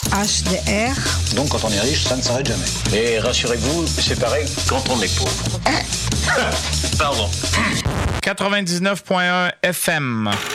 HDR. Donc quand on est riche, ça ne s'arrête jamais. Et rassurez-vous, c'est pareil quand on est pauvre. Pardon. 99.1 FM.